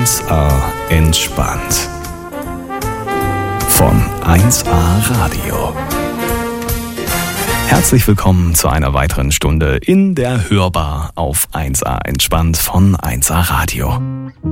1A entspannt. Von 1A Radio. Herzlich willkommen zu einer weiteren Stunde in der Hörbar auf 1A entspannt von 1A Radio.